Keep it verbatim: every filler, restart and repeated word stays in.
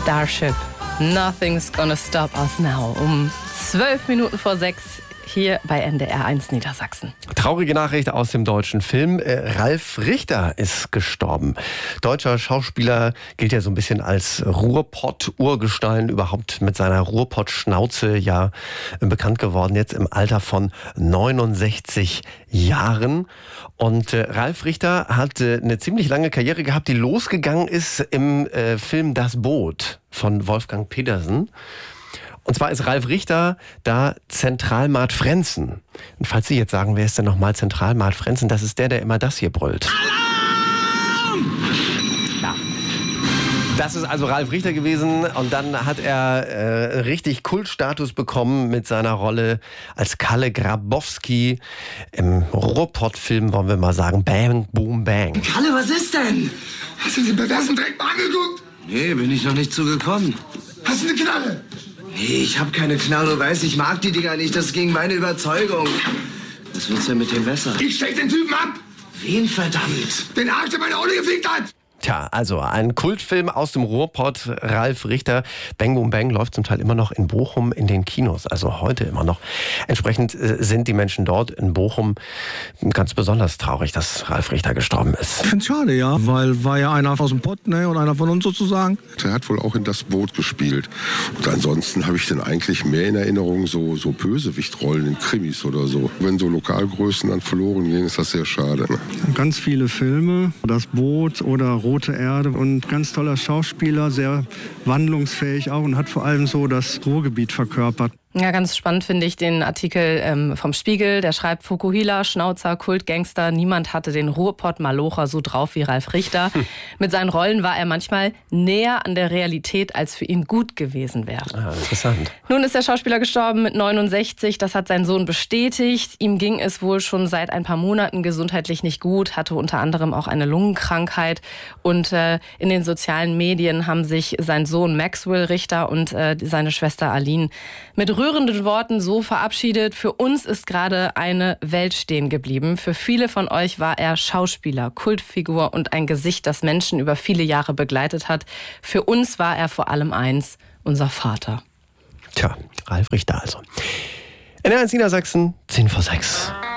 Starship, Nothing's Gonna Stop Us Now. Um zwölf Minuten vor sechs hier bei N D R eins Niedersachsen. Traurige Nachricht aus dem deutschen Film. Ralf Richter ist gestorben. Deutscher Schauspieler, gilt ja so ein bisschen als Ruhrpott-Urgestein, überhaupt mit seiner Ruhrpott-Schnauze ja bekannt geworden, jetzt im Alter von neunundsechzig Jahren. Und äh, Ralf Richter hat äh, eine ziemlich lange Karriere gehabt, die losgegangen ist im äh, Film Das Boot von Wolfgang Petersen. Und zwar ist Ralf Richter da Zentralmart Frenzen. Und falls Sie jetzt sagen, wer ist denn nochmal Zentralmart Frenzen? Das ist der, der immer das hier brüllt. Alarm! Ja. Das ist also Ralf Richter gewesen. Und dann hat er äh, richtig Kultstatus bekommen mit seiner Rolle als Kalle Grabowski im Ruhrpott-Film, wollen wir mal sagen, Bang, Boom, Bang. Kalle, was ist denn? Hast du den perversen Dreck mal angeguckt? Nee, bin ich noch nicht zugekommen. Hast du eine Knarre? Nee, ich hab keine Knarre, du weißt, ich mag die Dinger nicht, das ist gegen meine Überzeugung. Was willst du denn mit dem Messer? Ich steck den Typen ab! Wen verdammt? Den Arsch, der meine Olle gefickt hat! Tja, also ein Kultfilm aus dem Ruhrpott, Ralf Richter. Bang Boom Bang läuft zum Teil immer noch in Bochum in den Kinos, also heute immer noch. Entsprechend äh, sind die Menschen dort in Bochum ganz besonders traurig, dass Ralf Richter gestorben ist. Ich find's schade, ja, weil war ja einer aus dem Pott, ne, und einer von uns sozusagen. Er hat wohl auch in Das Boot gespielt. Und ansonsten habe ich dann eigentlich mehr in Erinnerung so, so Bösewichtrollen in Krimis oder so. Wenn so Lokalgrößen dann verloren gehen, ist das sehr schade. Ne? Ganz viele Filme, Das Boot oder Rote Erde und ganz toller Schauspieler, sehr wandlungsfähig auch und hat vor allem so das Ruhrgebiet verkörpert. Ja, ganz spannend finde ich den Artikel ähm, vom Spiegel. Der schreibt, Fukuhila, Schnauzer, Kultgangster, niemand hatte den Ruhrpott-Malocher so drauf wie Ralf Richter. Hm. Mit seinen Rollen war er manchmal näher an der Realität, als für ihn gut gewesen wäre. Ah, interessant. Nun ist der Schauspieler gestorben mit neunundsechzig. Das hat sein Sohn bestätigt. Ihm ging es wohl schon seit ein paar Monaten gesundheitlich nicht gut, hatte unter anderem auch eine Lungenkrankheit. Und äh, in den sozialen Medien haben sich sein Sohn Maxwell Richter und äh, seine Schwester Aline mit rührenden Worten so verabschiedet. Für uns ist gerade eine Welt stehen geblieben. Für viele von euch war er Schauspieler, Kultfigur und ein Gesicht, das Menschen über viele Jahre begleitet hat. Für uns war er vor allem eins, unser Vater. Tja, Ralf Richter also. N D R eins Niedersachsen, zehn vor sechs.